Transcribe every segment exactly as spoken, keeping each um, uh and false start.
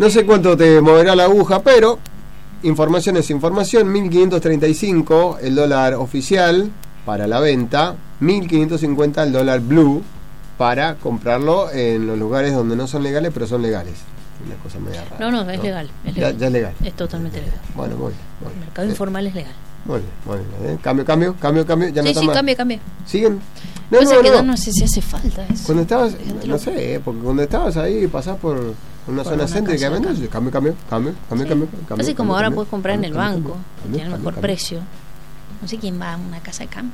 No sé cuánto te moverá la aguja, pero información es información. Mil quinientos treinta y cinco el dólar oficial para la venta, mil quinientos cincuenta el dólar blue para comprarlo en los lugares donde no son legales, pero son legales. Una cosa media rara. No, no, es ¿no? legal. Es legal. Ya, ya es legal. Es totalmente legal. Bueno, muy bien. El mercado eh. informal es legal. Muy bien, muy bien. ¿Eh? Cambio, cambio, cambio, cambio. Ya sí, no sí, más. cambio, cambio. ¿Siguen? No, no, no, que no. no sé si hace falta eso. Cuando estabas, no sé, porque cuando estabas ahí pasás por una por zona céntrica, cambio, cambio, cambio, cambio, cambio, sí. cambio, cambio. Así como cambio, ahora cambio, puedes comprar cambio, en el cambio, banco, cambio, tiene el cambio, mejor cambio. precio. No sé quién va a una casa de cambio.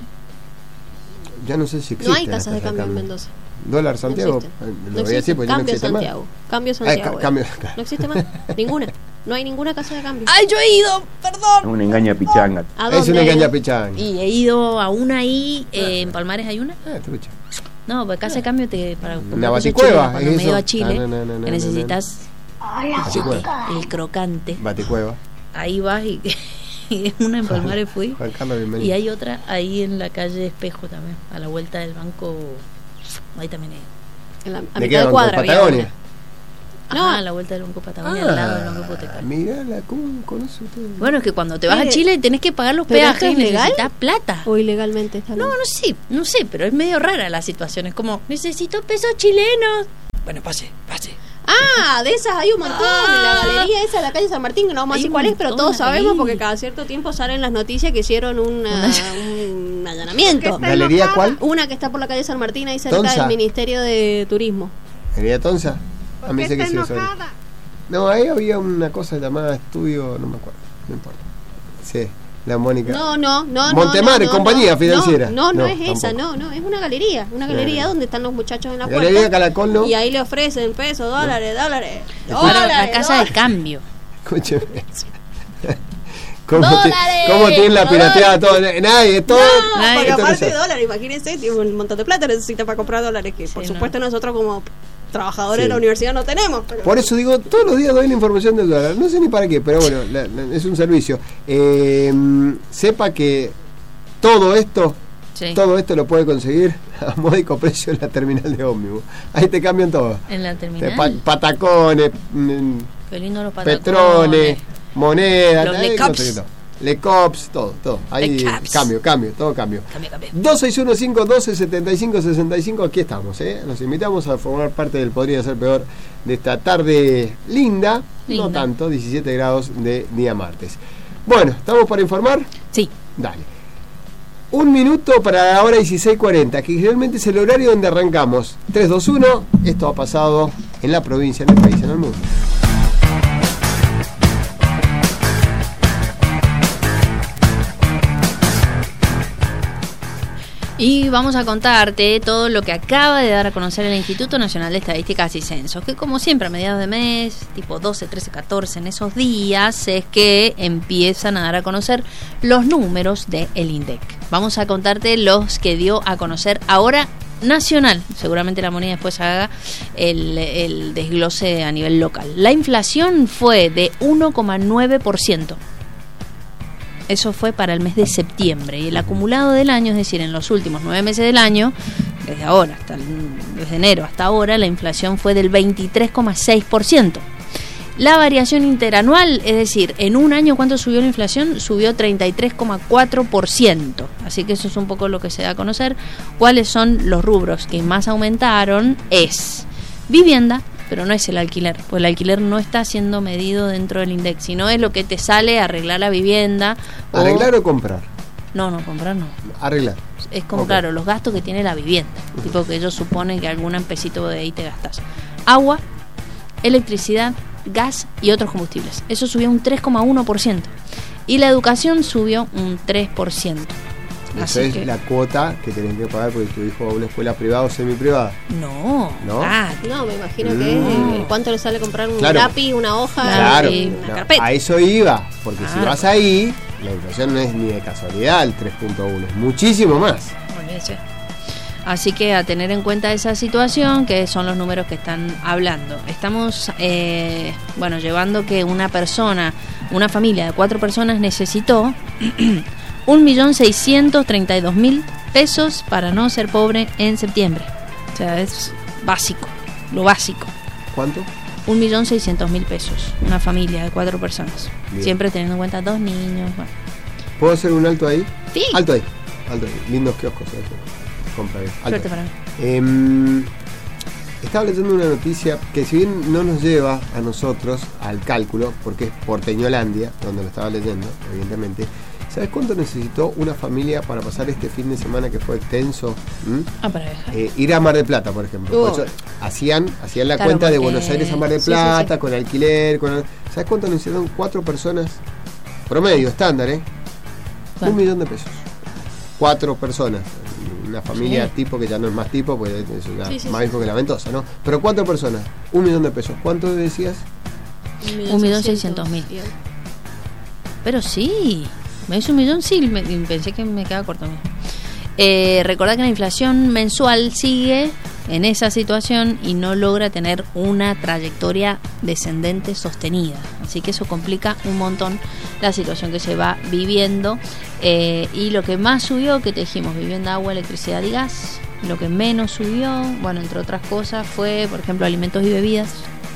Ya no sé si existe. No hay casas de cambio en Mendoza. Dólar Santiago, no lo no voy a decir porque cambio no existe Santiago. más. Cambio Santiago. Ah, ca- cambio. No existe más. Ninguna. No hay ninguna casa de cambio. ¡Ay, yo he ido! ¡Perdón! Es un engaño pichanga. Es un engaño pichanga. Y he ido a una ahí, eh, en Palmares hay una. Ah, trucha. No, porque casa de cambio te para una baticueva. Cuando me he ido a Chile, no, no, no, no, que necesitas no, no. el crocante. Baticueva. Ahí vas y, y una en Palmares fui. Juan Carlos, bienvenido. Y hay otra ahí en la calle Espejo también, a la vuelta del banco. Ahí también hay. En la, a mitad de cuadra. Patagonia. No, a la vuelta del Banco Patagonia, ah, al lado del Banco Hipotecario. Mirá, ¿cómo conoce usted? Bueno, es que cuando te vas eh, a Chile tenés que pagar los peajes y necesitas plata. ¿O ilegalmente? No, no sé, no sé, pero es medio rara la situación. Es como, necesito pesos chilenos. Bueno, pase, pase. Ah, de esas hay un montón. Ah, en la galería esa de la calle San Martín, que no vamos a decir cuál es, pero todos sabemos ahí. Porque cada cierto tiempo salen las noticias que hicieron una, un allanamiento. ¿Galería cuál? Una que está por la calle San Martín, ahí cerca Tonza. del Ministerio de Turismo. ¿Galería Tonza? A mí sé que sí eso. No, ahí había una cosa llamada estudio, no me acuerdo, no importa. Sí, la Mónica. No, no, no. Montemar, no, no, compañía no, financiera. No, no, no, no es tampoco. esa, no, no, es una galería, una galería no, donde están los muchachos en la, la puerta. Galería Calacol, ¿no? Y ahí le ofrecen pesos, dólares, no. dólares, Para dólares. La casa dólares. de cambio. Escúcheme. ¿Cómo, te, ¿Cómo tiene la pirateada todo? Nadie, todo. No, nadie. porque aparte de dólares, imagínense, tiene un montón de plata necesita para comprar dólares, que sí, por supuesto no. nosotros como trabajadores sí. de la universidad no tenemos. Pero... Por eso digo, todos los días doy la información del dólar. No sé ni para qué, pero bueno, la, la, es un servicio. Eh, sepa que todo esto, sí. todo esto lo puede conseguir a módico precio en la terminal de ómnibus. Ahí te cambian todo. En la terminal. Pa patacones, qué lindo los patacones. petrones, monedas, los eh, Lecops. No Le Cops, todo, todo. Ahí cambio, cambio, todo cambio. Cambio, cambio. dos seis uno cinco uno dos siete cinco seis cinco, aquí estamos, ¿eh? Los invitamos a formar parte del Podría Ser Peor de esta tarde linda, linda. No tanto, diecisiete grados de día martes. Bueno, ¿estamos para informar? Sí. Dale. Un minuto para la hora dieciséis cuarenta, que realmente es el horario donde arrancamos. tres, dos, uno, esto ha pasado en la provincia, en el país, en el mundo. Y vamos a contarte todo lo que acaba de dar a conocer el Instituto Nacional de Estadísticas y Censos, que como siempre a mediados de mes, tipo doce, trece, catorce, en esos días es que empiezan a dar a conocer los números del INDEC. Vamos a contarte los que dio a conocer ahora nacional, seguramente la moneda después haga el, el desglose a nivel local. La inflación fue de uno coma nueve por ciento. Eso fue para el mes de septiembre. Y el acumulado del año, es decir, en los últimos nueve meses del año, desde ahora, hasta el, desde enero hasta ahora, la inflación fue del veintitrés coma seis por ciento. La variación interanual, es decir, en un año, ¿cuánto subió la inflación? Subió treinta y tres coma cuatro por ciento. Así que eso es un poco lo que se da a conocer. ¿Cuáles son los rubros que más aumentaron? Es vivienda, pero no es el alquiler, pues el alquiler no está siendo medido dentro del INDEC, sino es lo que te sale arreglar la vivienda. ¿Arreglar o, o comprar? No, no, comprar no. Arreglar. Es como, okay. claro, los gastos que tiene la vivienda, uh-huh. tipo que ellos suponen que algún pesito de ahí te gastas. Agua, electricidad, gas y otros combustibles. Eso subió un tres coma uno por ciento. Y la educación subió un tres por ciento. Esa es que... la cuota que tenés que pagar porque tu hijo va a una escuela privada o semiprivada. No, no, ah, no me imagino mm. que es cuánto le sale comprar un claro. lápiz, una hoja claro. y una no, carpeta. A eso iba, porque ah. si vas ahí, la inflación no es ni de casualidad el tres punto uno, es muchísimo más. Olvídese. Así que a tener en cuenta esa situación, que son los números que están hablando. Estamos, eh, bueno, llevando que una persona, una familia de cuatro personas necesitó un millón seiscientos treinta y dos mil pesos para no ser pobre en septiembre. O sea, es básico, lo básico. ¿Cuánto? un millón seiscientos mil pesos. Una familia de cuatro personas. Bien. Siempre teniendo en cuenta dos niños. Bueno. ¿Puedo hacer un alto ahí? Sí. Alto ahí. Alto ahí. Lindos kioscos. ¿Eh? Compra bien. Alto Suerte ahí. para mí. Eh, estaba leyendo una noticia que, si bien no nos lleva a nosotros al cálculo, porque es Porteñolandia, donde lo estaba leyendo, evidentemente. ¿Sabes cuánto necesitó una familia para pasar este fin de semana que fue extenso? ¿Mm? Ah, para viajar. Eh, ir a Mar del Plata, por ejemplo. Uh. Por eso, hacían, hacían la Claro, cuenta de porque- Buenos Aires a Mar del sí, sí, Plata, sí. con alquiler, con... ¿Sabes cuánto necesitaron? Cuatro personas, promedio, estándar, ¿eh? ¿Cuánto? Un millón de pesos. Cuatro personas. Una familia Sí. tipo que ya no es más tipo, pues eso ya Sí, sí, más sí, hijo que la ventosa, ¿no? Pero cuatro personas, un millón de pesos. ¿Cuánto decías? Un millón seiscientos mil. Pero sí, me dice un millón, sí, me- pensé que me quedaba corto. Eh, recordad que la inflación mensual sigue en esa situación y no logra tener una trayectoria descendente sostenida. Así que eso complica un montón la situación que se va viviendo. Eh, y lo que más subió, que te dijimos, vivienda, agua, electricidad y gas. Lo que menos subió, bueno, entre otras cosas, fue, por ejemplo, alimentos y bebidas,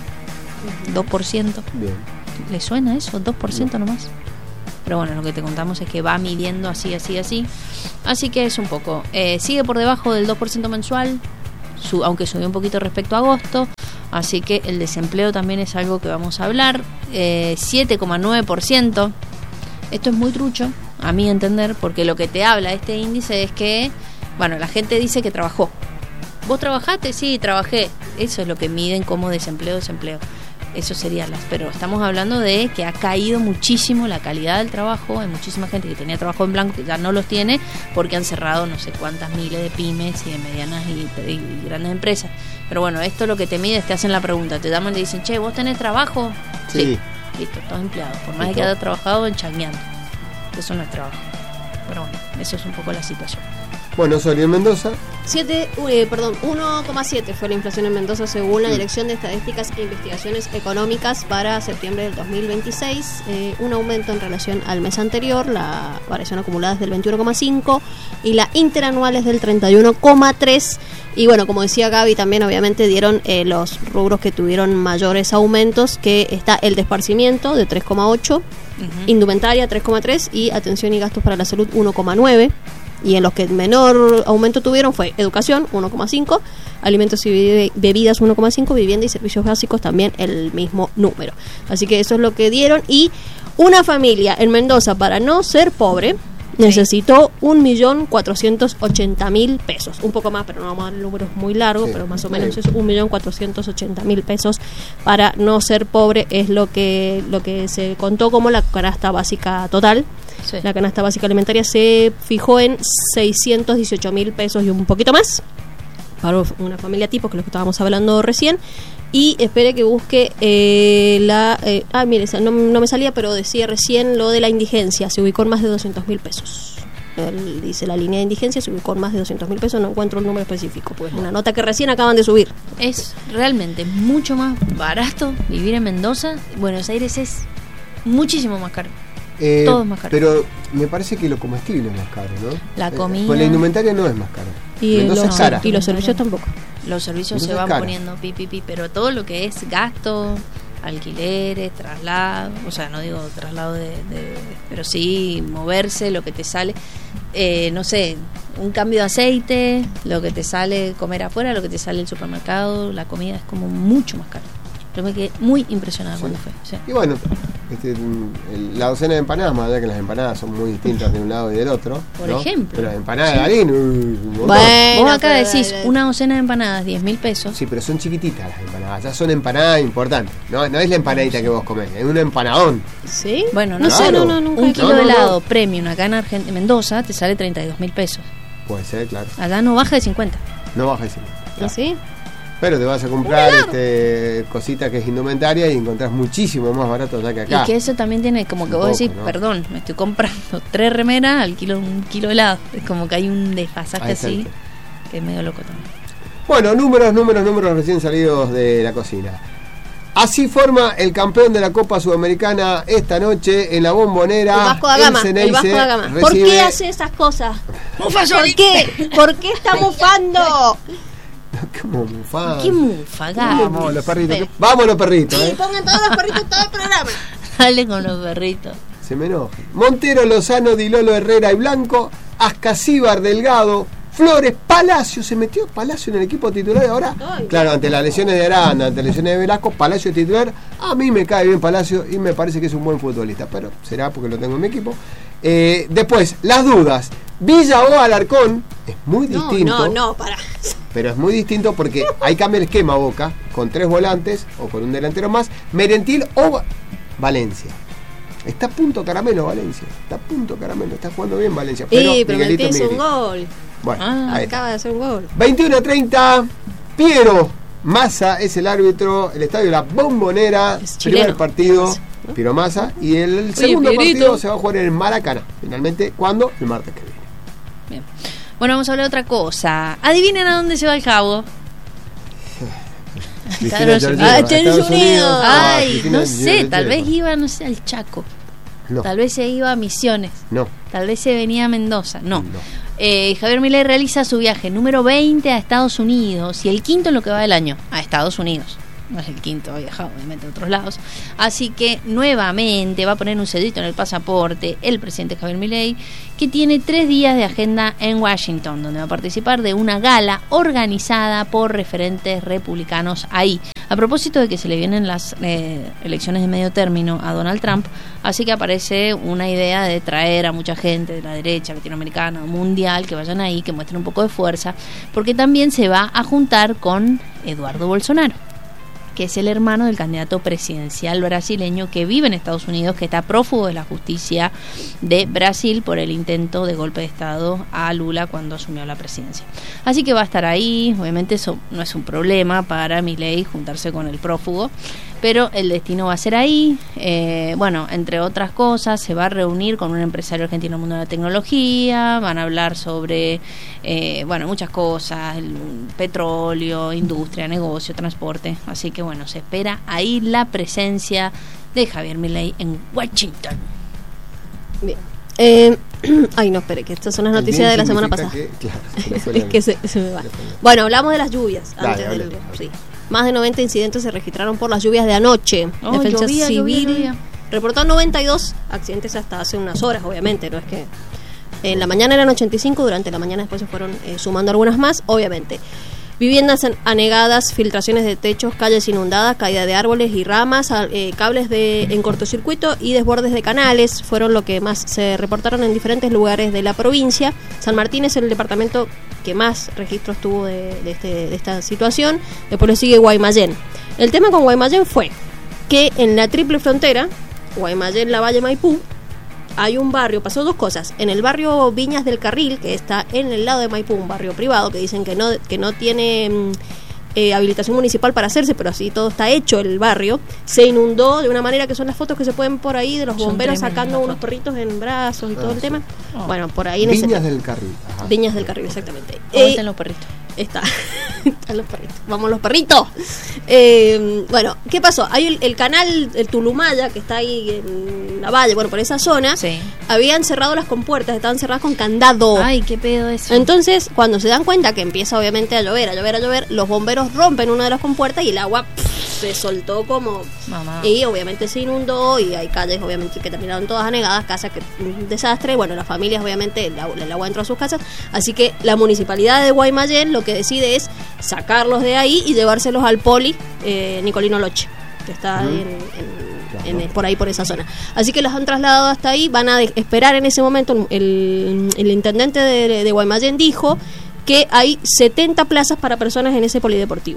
dos por ciento. Bien. ¿Le suena eso? dos por ciento nomás. Pero bueno, lo que te contamos es que va midiendo así, así, así. Así que es un poco. Eh, sigue por debajo del dos por ciento mensual, su, aunque subió un poquito respecto a agosto. Así que el desempleo también es algo que vamos a hablar. Eh, siete coma nueve por ciento. Esto es muy trucho, a mi entender, porque lo que te habla este índice es que, bueno, la gente dice que trabajó. ¿Vos trabajaste? Sí, trabajé. Eso es lo que miden como desempleo, desempleo. Eso sería las, pero estamos hablando de que ha caído muchísimo la calidad del trabajo. Hay muchísima gente que tenía trabajo en blanco que ya no los tiene porque han cerrado no sé cuántas miles de pymes y de medianas y, y grandes empresas. Pero bueno, esto lo que te mide es te hacen la pregunta, te llaman y te dicen, che, ¿vos tenés trabajo? Sí. Listo, todos empleados, por más de Listo. que haya trabajado en changueando. Eso no es trabajo. Pero bueno, eso es un poco la situación. Bueno, soy en Mendoza. siete, eh, perdón, uno coma siete fue la inflación en Mendoza según la Dirección de Estadísticas e Investigaciones Económicas para septiembre del dos mil veintiséis, eh, un aumento en relación al mes anterior, la variación acumulada es del veintiuno coma cinco y la interanual es del treinta y uno coma tres. Y bueno, como decía Gaby, también obviamente dieron eh, los rubros que tuvieron mayores aumentos, que está el de esparcimiento de tres coma ocho, Ujú. indumentaria tres coma tres y atención y gastos para la salud uno coma nueve. Y en los que menor aumento tuvieron fue educación uno coma cinco, alimentos y be- bebidas uno coma cinco, vivienda y servicios básicos también el mismo número. Así que eso es lo que dieron. Y una familia en Mendoza, para no ser pobre, necesitó un millón cuatrocientos ochenta mil pesos. Un poco más, pero no vamos a dar números muy largos, Sí. pero más o menos Sí. es un millón cuatrocientos ochenta mil pesos para no ser pobre. Es lo que, lo que se contó como la canasta básica total. Sí. La canasta básica alimentaria se fijó en seiscientos dieciocho mil pesos y un poquito más para una familia tipo, que es lo que estábamos hablando recién. Y espere que busque eh, la... Eh, ah, mire, no, no me salía, pero decía recién lo de la indigencia. Se ubicó en más de doscientos mil pesos. Él dice la línea de indigencia se ubicó en más de doscientos mil pesos. No encuentro el número específico, pues una nota que recién acaban de subir. Es realmente mucho más barato vivir en Mendoza. Buenos Aires es muchísimo más caro. Eh, Todo es más caro. Pero me parece que lo comestible es más caro, ¿no? La Eh, comida. Pues la indumentaria no es más cara. Y, Mendoza los, es cara. y los servicios tampoco. Los servicios Entonces se es van caro. poniendo pi, pi, pi, pero todo lo que es gasto, alquileres, traslado, o sea, no digo traslado de, de- pero sí moverse, lo que te sale, eh, no sé, un cambio de aceite, lo que te sale comer afuera, lo que te sale el supermercado, la comida es como mucho más caro. Yo me quedé muy impresionada Sí. cuando fue. Sí. Y bueno, este, el- la docena de empanadas, más allá que las empanadas son muy distintas de un lado y del otro. Por ¿no? ejemplo. Pero las empanadas de harina, uy, un montón. Bueno, Vos acá pero- decís una docena de empanadas, diez mil pesos. Sí, pero son chiquititas las empanadas, ya son empanadas importantes. No, no es la empanadita que vos comés, es un empanadón. ¿Sí? Bueno, no no, sé, claro. no, no, nunca un he- kilo No, de no, no. helado premium acá en Argent- en Mendoza te sale treinta y dos mil pesos. Puede ser, claro. Allá no baja de cincuenta. No baja ese. ¿Ah, sí? Pero te vas a comprar este, cosita que es indumentaria y encontrás muchísimo más barato allá que acá. Y que eso también tiene como que Un vos poco, decís, ¿no? perdón, me estoy comprando tres remeras al kilo, un kilo de helado. Es como que hay un desfasaje Ahí así, está. que es medio loco también. Bueno, números, números, números recién salidos de la cocina. Así forma el campeón de la Copa Sudamericana esta noche en la Bombonera. El Vasco da Gama, el Ceneice Vasco da Gama. ¿Por recibe- qué hace esas cosas? ¿Por qué? ¿Por qué está mufando? ¿Cómo mufa? ¿Qué mufa, Gaby? Vamos los perritos. ¿Qué? Vamos los perritos, Sí, ¿eh? pongan todos los perritos todo el programa. Dale con los perritos. Se me enoja. Montero, Lozano, Di Lolo, Herrera y Blanco, Ascasíbar, Delgado, Flores, Palacio. Se metió Palacio en el equipo titular ahora. Ay, Claro, ante las lesiones de Aranda, ante las lesiones de Velasco, Palacio titular. A mí me cae bien Palacio y me parece que es un buen futbolista, pero será porque lo tengo en mi equipo. Eh, después, las dudas. Villa o Alarcón es muy No, distinto. no, no, para. Pero es muy distinto porque ahí cambia el esquema Boca, con tres volantes o con un delantero más. Merentiel o Va- Valencia. Está a punto caramelo Valencia. Está a punto caramelo. Está jugando bien Valencia. Pero, Sí, pero Miguelito metés un Miguelito. gol. Bueno, Ah, ahí está. Acaba de hacer un gol. veintiuno a treinta. Piero Massa es el árbitro. El estadio de la Bombonera. Es Primer chileno. partido. ¿No? Piero Massa. Y el segundo Pierito. partido se va a jugar en el Maracaná. Finalmente, ¿cuándo? El martes que viene. Bien. Bueno, vamos a hablar de otra cosa. Adivinen a dónde se va el Jabo. Cristina Estados Georgieva, Ah, Estados Unidos. Ah, Ay, Cristina no sé, Georgieva. tal vez iba, no sé, al Chaco. No, Tal vez se iba a Misiones. no. Tal vez se venía a Mendoza. No. No. Eh, Javier Milei realiza su viaje número veinte a Estados Unidos y el quinto en lo que va del año, a Estados Unidos. No es el quinto, ha viajado obviamente a otros lados. Así que nuevamente va a poner un sellito en el pasaporte el presidente Javier Milei, que tiene tres días de agenda en Washington, donde va a participar de una gala organizada por referentes republicanos ahí. A propósito de que se le vienen las eh, elecciones de medio término a Donald Trump, así que aparece una idea de traer a mucha gente de la derecha latinoamericana, mundial, que vayan ahí, que muestren un poco de fuerza, porque también se va a juntar con Eduardo Bolsonaro, que es el hermano del candidato presidencial brasileño que vive en Estados Unidos, que está prófugo de la justicia de Brasil por el intento de golpe de Estado a Lula cuando asumió la presidencia. Así que va a estar ahí. Obviamente eso no es un problema para Milei juntarse con el prófugo, pero el destino va a ser ahí. Eh, bueno, entre otras cosas, se va a reunir con un empresario argentino del mundo de la tecnología, van a hablar sobre, eh, bueno, muchas cosas, el petróleo, industria, negocio, transporte. Así que bueno, se espera ahí la presencia de Javier Milei en Washington. Bien. Eh, ay, no, espere, que estas son las noticias de la semana pasada. Que, claro, se le fue Es la- que se, se me va. se le fue la- Bueno, hablamos de las lluvias. Dale, Antes dale. del, sí. Más de noventa incidentes se registraron por las lluvias de anoche. Oh, Defensa llovía, Civil llovía, llovía. reportó noventa y dos accidentes hasta hace unas horas, obviamente. No es que en la mañana eran ochenta y cinco, durante la mañana después se fueron eh, sumando algunas más, obviamente. Viviendas an- anegadas, filtraciones de techos, calles inundadas, caída de árboles y ramas, a- eh, cables de, en cortocircuito y desbordes de canales fueron lo que más se reportaron en diferentes lugares de la provincia. San Martín es el departamento que más registros tuvo de, de, este, de esta situación. Después lo sigue Guaymallén. El tema con Guaymallén fue que en la triple frontera, Guaymallén, Lavalle, Maipú, hay un barrio, pasó dos cosas. En el barrio Viñas del Carril, que está en el lado de Maipú, un barrio privado, que dicen que no, que no tiene mm, eh, habilitación municipal para hacerse, pero así todo está hecho el barrio, se inundó de una manera que son las fotos que se pueden por ahí de los Son bomberos tremendas sacando las unos fotos. perritos en brazos y Ah, todo el sí. tema. Oh. Bueno, por ahí en ese Viñas del Carril. Ajá. Viñas del Carril, exactamente. ¿Cómo Eh, están los perritos? Está. Están los perritos. Vamos los perritos. Eh, bueno, ¿qué pasó? Hay el, el canal, el Tulumaya, que está ahí en la valle, bueno, por esa zona. Sí. Habían cerrado las compuertas, estaban cerradas con candado. Ay, qué pedo eso. Entonces, cuando se dan cuenta que empieza obviamente a llover, a llover, a llover, los bomberos rompen una de las compuertas y el agua pff, se soltó como... Mamá. Y obviamente se inundó y hay calles obviamente que terminaron todas anegadas, casas que un desastre. Bueno, las familias obviamente el, agua- el agua entró a sus casas, así que la municipalidad de Guaymallén lo que decide es sacarlos de ahí y llevárselos al poli eh, Nicolino Loche, que está ahí en, en- en- por ahí por esa zona. Así que los han trasladado hasta ahí, van a de- esperar en ese momento. El, el intendente de, de Guaymallén dijo que hay setenta plazas para personas en ese polideportivo.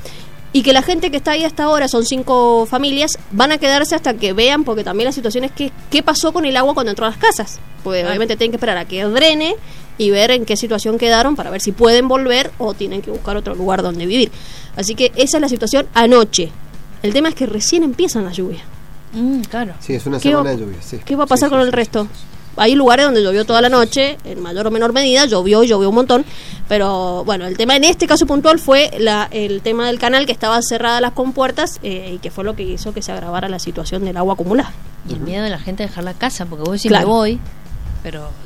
Y que la gente que está ahí hasta ahora, son cinco familias, van a quedarse hasta que vean, porque también la situación es que qué pasó con el agua cuando entró a las casas. Pues Ay. obviamente tienen que esperar a que drene y ver en qué situación quedaron para ver si pueden volver o tienen que buscar otro lugar donde vivir. Así que esa es la situación anoche. El tema es que recién empiezan las lluvias. Mm, claro. Sí, es una ¿Qué semana va- de lluvia. Sí. ¿Qué va a pasar Sí, con sí, el sí, resto? sí, sí. Hay lugares donde llovió toda la noche, en mayor o menor medida, llovió y llovió un montón, pero bueno, el tema en este caso puntual fue la, el tema del canal, que estaba cerrada las compuertas eh, y que fue lo que hizo que se agravara la situación del agua acumulada. Y el miedo de la gente de dejar la casa, porque vos decís Claro. me voy, pero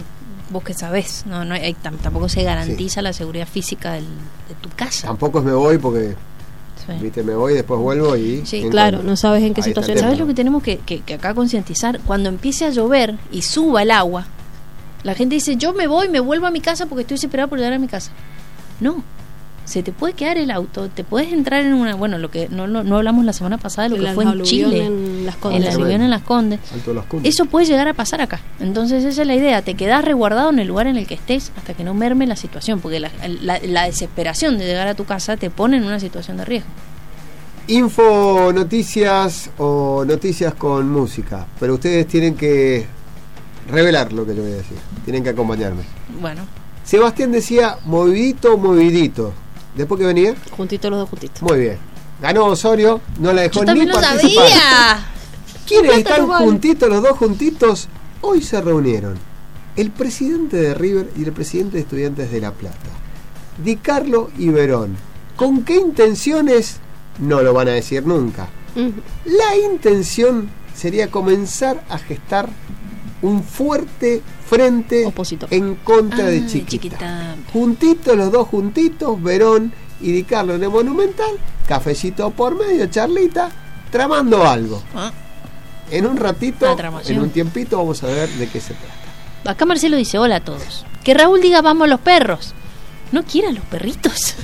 vos que sabés, no, no hay, tam- tampoco se garantiza sí. la seguridad física del, de tu casa. Tampoco es me voy porque, sí. viste, me voy y después vuelvo y... Sí, claro, no sabes en qué Ahí situación. ¿Sabes lo que tenemos que, que, que acá concientizar? Cuando empiece a llover y suba el agua, la gente dice, yo me voy, me vuelvo a mi casa porque estoy desesperada por llegar a mi casa. No, se te puede quedar el auto, te puedes entrar en una... Bueno, lo que no, no, no hablamos la semana pasada de lo que fue en Chile, en Las Condes. en el aluvión en Las Condes. Eso puede llegar a pasar acá. Entonces esa es la idea, te quedás resguardado en el lugar en el que estés hasta que no merme la situación, porque la, la, la desesperación de llegar a tu casa te pone en una situación de riesgo. Info, noticias o noticias con música, pero ustedes tienen que revelar lo que yo voy a decir, tienen que acompañarme. Bueno. Sebastián decía movidito, movidito. ¿Después que venía? Juntito los dos juntitos. Muy bien. Ganó Osorio, no la dejó yo ni también lo participar. Sabía. ¿Quiénes están juntitos, los dos juntitos? Hoy se reunieron el presidente de River y el presidente de Estudiantes de La Plata, Di Carlo y Verón. ¿Con qué intenciones? No lo van a decir nunca. Uh-huh. La intención sería comenzar a gestar un fuerte frente opositor en contra ah, de Chiquita. Chiquita. Juntitos, los dos juntitos, Verón y Di Carlo en el Monumental, cafecito por medio, charlita, tramando algo. Ah. En un ratito, en un tiempito, vamos a ver de qué se trata. Acá Marcelo dice, hola a todos. Que Raúl diga, vamos a los perros. ¿No quiere a los perritos?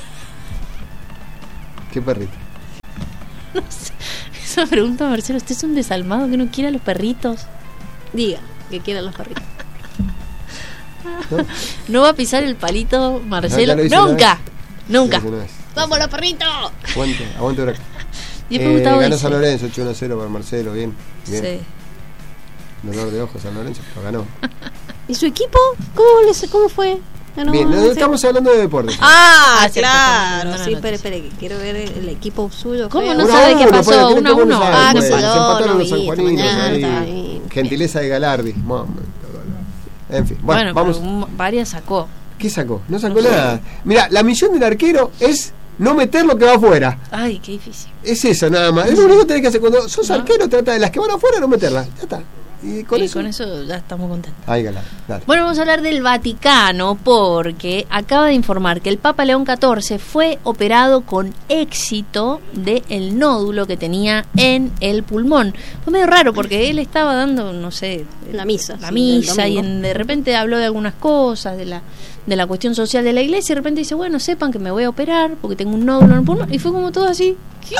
¿Qué perrito? No sé. Esa pregunta, Marcelo, ¿usted es un desalmado que no quiere a los perritos? Diga que quieran los perritos. ¿No? ¿No va a pisar el palito, Marcelo? No, nunca, nunca. ¡Vamos los perritos! Aguante, aguante por acá. Y eh, ganó San Lorenzo, ocho uno a cero para Marcelo, bien, bien. Sí. Dolor de ojos San Lorenzo, pero ganó. ¿Y su equipo? ¿Cómo, les, cómo fue? Ganó, bien, no, estamos hablando de deportes. Ah, claro. Sí, espere, espere, que quiero ver el, el equipo suyo. ¿Cómo no sabe qué pasó? uno a uno. Ah, no sé, se empataron los vi, sanjuaninos ahí. Gentileza de Galardi. En fin, bueno, bueno vamos. Varias sacó. ¿Qué sacó? No sacó nada. Mira, la misión del arquero es no meter lo que va afuera. Ay, qué difícil. Es eso nada más. Es lo único que tenés que hacer cuando sos no. arquero, trata de las que van afuera no meterlas. Ya está. Y con, y eso? con eso ya estamos contentos. Ahí, galán, dale. Bueno, vamos a hablar del Vaticano porque acaba de informar que el Papa León catorce fue operado con éxito del nódulo que tenía en el pulmón. Fue medio raro porque él estaba dando, no sé, la misa, la sí, misa y en, de repente habló de algunas cosas, de la de la cuestión social de la iglesia y de repente dice, bueno, sepan que me voy a operar porque tengo un nódulo en el pulmón y fue como todo así. ¿Qué?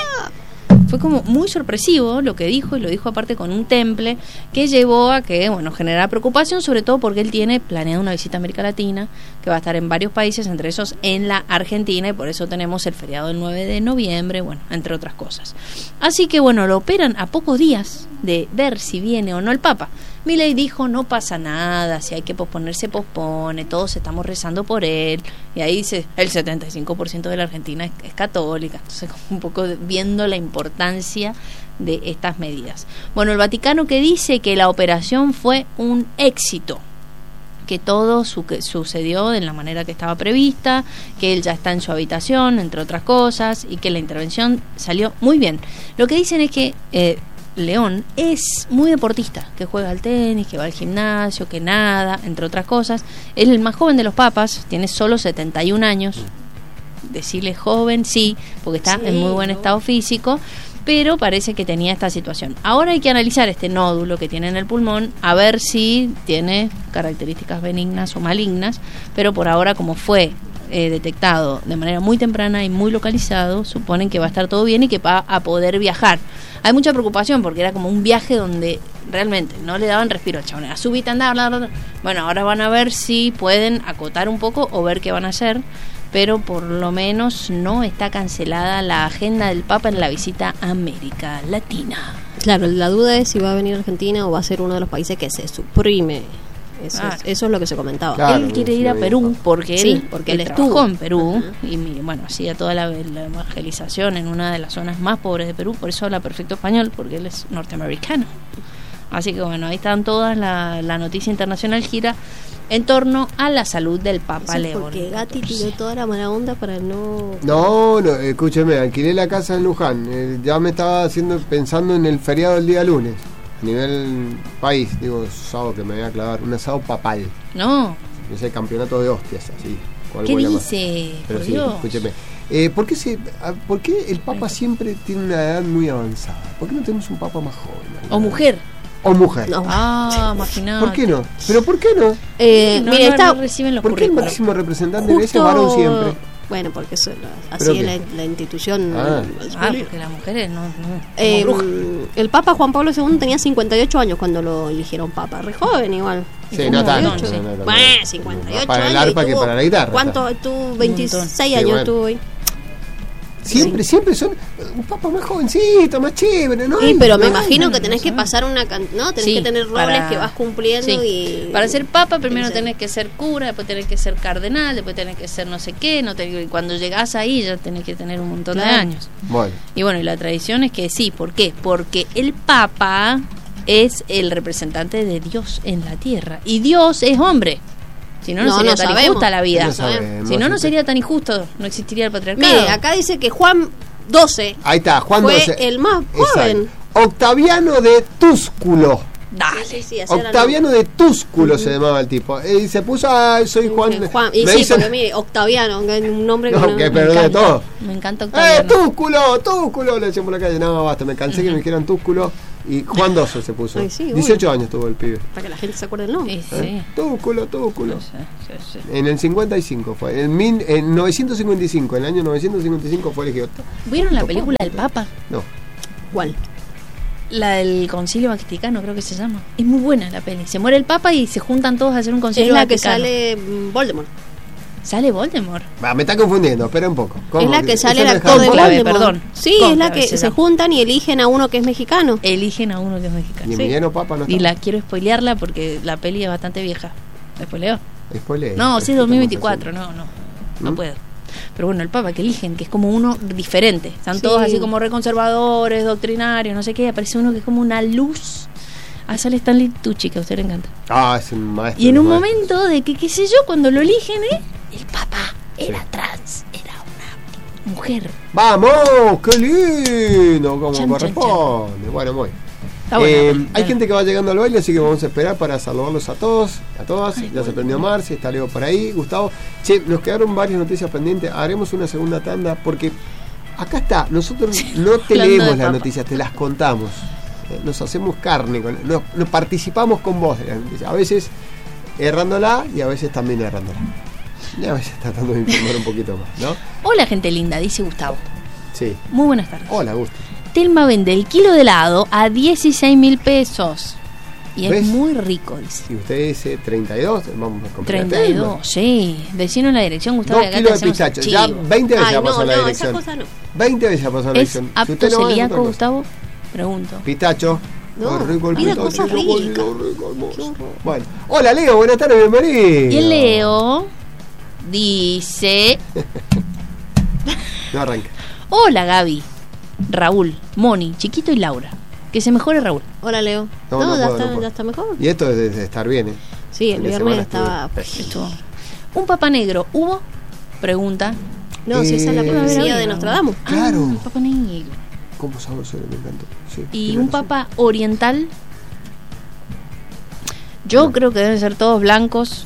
Fue como muy sorpresivo lo que dijo y lo dijo aparte con un temple que llevó a que, bueno, generara preocupación, sobre todo porque él tiene planeada una visita a América Latina que va a estar en varios países, entre esos en la Argentina, y por eso tenemos el feriado del nueve de noviembre, bueno, entre otras cosas. Así que, bueno, lo operan a pocos días de ver si viene o no el Papa. Milei dijo, no pasa nada, si hay que posponer, se pospone, todos estamos rezando por él, y ahí dice, el setenta y cinco por ciento de la Argentina es, es católica, entonces un poco viendo la importancia de estas medidas. Bueno, el Vaticano que dice que la operación fue un éxito, que todo su, que sucedió de la manera que estaba prevista, que él ya está en su habitación, entre otras cosas, y que la intervención salió muy bien. Lo que dicen es que eh, León es muy deportista, que juega al tenis, que va al gimnasio, que nada, entre otras cosas. Es el más joven de los papas, tiene solo setenta y un años. Decirle joven, sí, porque está sí, en muy buen no. estado físico, pero parece que tenía esta situación. Ahora hay que analizar este nódulo que tiene en el pulmón, a ver si tiene características benignas o malignas, pero por ahora, como fue eh, detectado de manera muy temprana y muy localizado, suponen que va a estar todo bien y que va a poder viajar. Hay mucha preocupación porque era como un viaje donde realmente no le daban respiro al chabón, era subite, andar, bla, bla, bla. Bueno, ahora van a ver si pueden acotar un poco o ver qué van a hacer, pero por lo menos no está cancelada la agenda del Papa en la visita a América Latina. Claro, la duda es si va a venir a Argentina o va a ser uno de los países que se suprime. Eso, ah, es, eso es lo que se comentaba. Claro, él quiere ir a Perú porque sí, él, porque él, él estuvo estuvo en Perú uh-huh. y bueno, hacía toda la, la evangelización en una de las zonas más pobres de Perú, por eso habla perfecto español, porque él es norteamericano. Así que bueno, ahí están todas, la, la noticia internacional gira en torno a la salud del Papa León. Porque Gatti tiró toda la mala onda para no... No, no, escúcheme, alquilé la casa en Luján, eh, ya me estaba haciendo pensando en el feriado del día lunes. A nivel país, digo, asado que me voy a clavar, un asado papal. No. No sé, campeonato de hostias, así. ¿Qué dice? Pero por sí, Dios. escúcheme. Eh, ¿por, qué se, a, ¿Por qué el Papa siempre tiene una edad muy avanzada? ¿Por qué no tenemos un Papa más joven? O mujer. O mujer. No. Ah, imaginate. ¿Por qué no? ¿Pero por qué no? Eh, No, mire, no, está no reciben los ¿Por qué el currículos. máximo representante de iglesia es varón siempre? Bueno, porque eso, así ¿Pero es qué? la, la institución. Ah. Ah, porque las mujeres no. no Eh, como brujas. el Papa Juan Pablo segundo tenía cincuenta y ocho años cuando lo eligieron Papa, re joven igual. Sí, no tanto. cincuenta y ocho. no, no, no, Bueno, no. cincuenta y Más ocho para el años y arpa que tuvo- para la guitarra. ¿Cuánto? Tuvo veintiséis Sí, años bueno. tuvo hoy. Siempre, Sí. siempre son un Papa más jovencito, más chévere, ¿no? Sí, hay- pero me no hay- imagino no, que no tenés que sabe. pasar una can- ¿no? Tenés Sí, que tener roles para- que vas cumpliendo Sí. y Para ser papa primero Sí. tenés que ser cura, después tenés que ser cardenal, después tenés que ser no sé qué, no te- y cuando llegás ahí ya tenés que tener un montón de Claro. años. Bueno, Y bueno, y la tradición es que sí, ¿por qué? Porque el papa es el representante de Dios en la tierra y Dios es hombre. Si no, no, No, sería no tan sabemos. injusta la vida. no sabemos, Si no, no siempre. sería tan injusto, no existiría el patriarcado. mire, acá dice que Juan doce ahí está, Juan fue doce. el más Exacto. joven. Octaviano de Túsculo. Dale. Sí, sí, sí, así era, Octaviano ¿no? de Túsculo se llamaba el tipo. Y se puso, ah, soy Juan. Eh, Juan. Y me sí, dicen- porque mire, Octaviano, que es un nombre que No, no- que Me perdone encanta, todo. Me encanta ¡Eh, Octaviano. Túsculo! ¡Túsculo! Le decían por la calle. No, basta, me cansé que me dijeran Túsculo. Y Juan doce se puso. Ay, sí, obvio. dieciocho años tuvo el pibe. para que la gente se acuerde el nombre. Sí, ¿Eh? sí. Túsculo, Túsculo. Sí, sí, sí. En el cincuenta y cinco fue. En, mil, en novecientos cincuenta y cinco, en el año novecientos cincuenta y cinco fue elegido. ¿Vieron la película El Papa? No. ¿Cuál? La del Concilio Vaticano, creo que se llama. Es muy buena la peli. Se muere el Papa y se juntan todos a hacer un Es concilio la que vaticano. sale mm, Voldemort. ¿Sale Voldemort? Va, me está confundiendo, espera un poco. ¿Cómo? Es la que ¿Esa sale el no es actor Harry de Potter? Conclave, Voldemort. perdón. Sí, es la Conclave que se se llama. juntan y eligen a uno que es mexicano. Eligen a uno que es mexicano. Y Sí. Emiliano Papa no está. Y la quiero spoilearla porque la peli es bastante vieja. ¿La spoileo? Spoiler. No, sí es ¿Qué dos mil estamos veinticuatro. haciendo? No, no. No ¿Mm? puedo. Pero bueno, el Papa que eligen, que es como uno diferente. Están Sí. todos así como reconservadores, doctrinarios, no sé qué. Aparece uno que es como una luz. Ah, sale Stanley Tucci, que a usted le encanta. Ah, es un maestro. Y en un maestro. momento de que, qué sé yo, cuando lo eligen, ¿eh? El Papa era trans, era una mujer. ¡Vamos! ¡Qué lindo! Como Chan, chan, corresponde. Bueno, muy. Está buena, Eh, buena. hay gente que va llegando al baile, así que vamos a esperar para saludarlos a todos, a todas. Ay, Ya se bueno. prendió Marci, está Leo por ahí, Gustavo. Che, nos quedaron varias noticias pendientes. Haremos una segunda tanda porque acá está. Nosotros no te hablando leemos de las papa. noticias, te las contamos. Eh, Nos hacemos carne, con, nos, nos participamos con vos de las noticias. A veces errándola y a veces también errándola. Y a veces tratando de informar un poquito más, ¿no? Hola, gente linda, dice Gustavo. Sí. Muy buenas tardes. Hola, Gusto. Telma vende el kilo de helado a dieciséis mil pesos. Y ¿Ves? es muy rico, dice. Si usted dice treinta y dos, vamos a comprar. treinta y dos, sí. Decinos la dirección, Gustavo. Dos y acá kilos te de hacemos pistacho. Ya archivo. veinte veces Ay, ha no, pasado la no, esa dirección. cosa no. veinte veces ha pasado la ¿Es dirección. Si apto usted no va, es celíaco, otra cosa. Gustavo? Pregunto. Pistacho. No, Qué rico el pida pistacho. cosas qué ricas. rico, rico, hermoso. Qué horror. Bueno. Hola, Leo. Buenas tardes, bienvenido. Y el Leo dice: No arranca. Hola, Gaby, Raúl, Moni, Chiquito y Laura. Que se mejore Raúl. Hola, Leo. No, No, no ya, puedo, está, no puedo. ya está mejor. Y esto es de estar bien, ¿eh? Sí, el Fin de viernes semana estaba. estuve pésimo. Estuvo. ¿Un papa negro hubo? Pregunta. No, si esa es la Eh, profecía de Nostradamus. Claro. Ah, un papa negro. ¿Cómo sabes eso? Me encantó. Sí, ¿Y tiene un razón. papa oriental? Yo No. creo que deben ser todos blancos,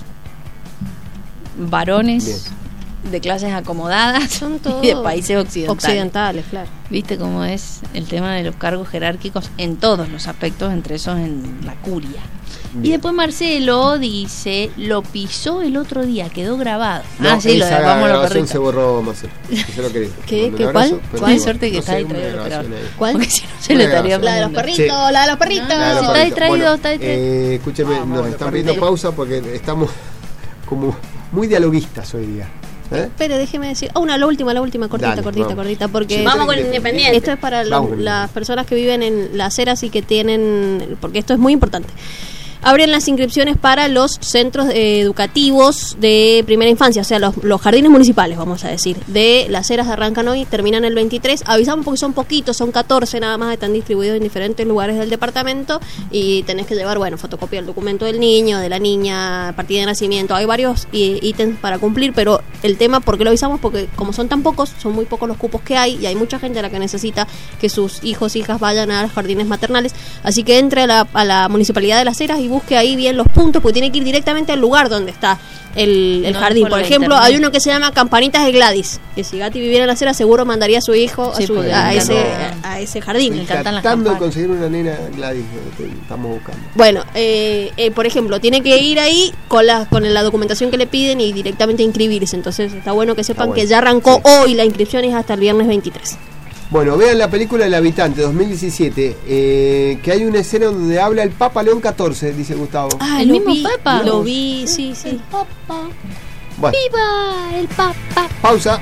varones, de clases acomodadas Son todos y de países occidentales. Occidentales, claro. ¿Viste cómo es el tema de los cargos jerárquicos en todos los aspectos, entre esos en la curia? Y Bien. después Marcelo dice, lo pisó el otro día, quedó grabado. No, ah, sí, lo esa de vamos a los grabación se perritos. borró, Marcelo. Eso lo quería. ¿Qué? Un ¿Qué? abrazo, ¿Cuál? pero ¿Cuál? no, Suerte que no está sé, distraído una el operador. grabación ahí. ¿Cuál? Porque si no se Una le estaría grabación. La de los poniendo. perritos, Sí. la de los perritos. No, La de los si está perritos. distraído, Bueno, está distraído. eh, escúcheme, Vamos, nos los están perritos. pidiendo pausa porque estamos como muy dialoguistas hoy día. ¿Eh? Espere, déjeme decir. Oh, una, la última, la última, cortita, Dale, cortita, vamos. cortita. Porque Sí, vamos con con Independiente. Esto es para Vamos los- con las Independiente. personas que viven en las eras y que tienen. Porque esto es muy importante. abren las inscripciones para los centros eh, educativos de primera infancia, o sea, los, los jardines municipales, vamos a decir. De Las Heras arrancan hoy, terminan el veintitrés. Avisamos porque son poquitos, son catorce nada más, están distribuidos en diferentes lugares del departamento y tenés que llevar, bueno, fotocopia del documento del niño, de la niña, partida de nacimiento. Hay varios eh, ítems para cumplir, pero el tema, ¿por qué lo avisamos? Porque como son tan pocos, son muy pocos los cupos que hay y hay mucha gente a la que necesita que sus hijos, hijas vayan a los jardines maternales. Así que entre a la, a la Municipalidad de Las Heras y busque ahí bien los puntos, porque tiene que ir directamente al lugar donde está el, el no, jardín. Por ejemplo, internet. hay uno que se llama Campanitas de Gladys, que si Gati viviera en Las Heras seguro mandaría a su hijo Sí, a, su, porque a, me ese, encantó. a ese jardín. Me encantan las Tratando de campanas. conseguir una nena Gladys, que estamos buscando. Bueno, eh, eh, por ejemplo, tiene que ir ahí con la, con la documentación que le piden y directamente inscribirse. Entonces está bueno que sepan bueno. que ya arrancó Sí. hoy la inscripción, es hasta el viernes veintitrés. Bueno, vean la película El Habitante dos mil diecisiete, eh, que hay una escena donde habla el Papa León catorce, dice Gustavo. Ah, ¿El lo mismo vi, Papa? Lo vi, sí, sí. Papa. Bueno, ¡Viva el Papa! pausa.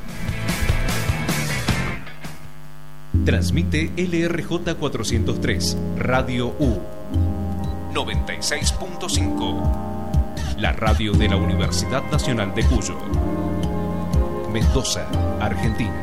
Transmite L R J cuatrocientos tres, Radio U, noventa y seis punto cinco, la radio de la Universidad Nacional de Cuyo, Mendoza, Argentina.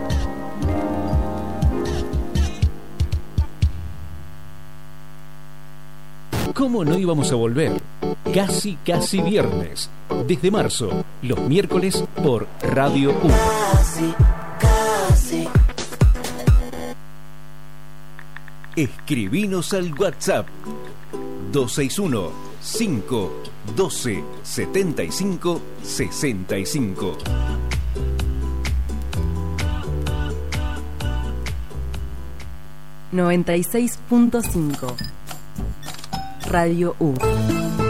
¿Cómo no íbamos a volver? Casi, casi viernes. Desde marzo, los miércoles por Radio U. Casi, casi. Escribinos al WhatsApp dos seis uno, cinco uno dos, setenta y cinco sesenta y cinco. noventa y seis punto cinco Radio U.